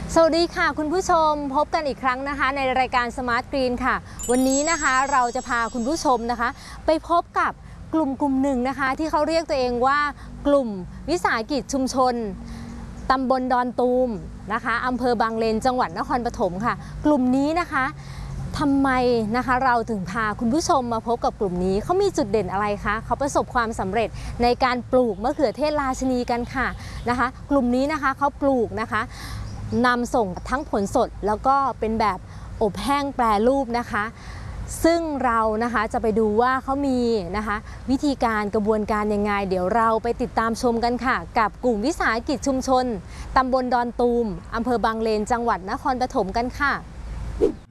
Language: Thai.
สวัสดีค่ะคุณผู้ชมพบกันอีกครั้งนะคะในรายการ Smart Green ค่ะวันนี้นะคะเราจะพาคุณผู้ชมนะคะไปพบกับกลุ่มหนึ่งนะคะที่เขาเรียกตัวเองว่ากลุ่มวิสาหกิจชุมชนตำบลดอนตูมนะคะอำเภอบางเลนจังหวัดนครปฐมค่ะกลุ่มนี้นะคะทำไมนะคะเราถึงพาคุณผู้ชมมาพบกับกลุ่มนี้เขามีจุดเด่นอะไรคะเขาประสบความสำเร็จในการปลูกมะเขือเทศราชินีกันค่ะนะคะกลุ่มนี้นะคะเขาปลูกนะคะนำส่งทั้งผลสดแล้วก็เป็นแบบอบแห้งแปรรูปนะคะซึ่งเรานะคะจะไปดูว่าเขามีนะคะวิธีการกระบวนการยังไงเดี๋ยวเราไปติดตามชมกันค่ะกับกลุ่มวิสาหกิจชุมชนตำบลดอนตูมอำเภอบางเลนจังหวัดนครปฐมกันค่ะ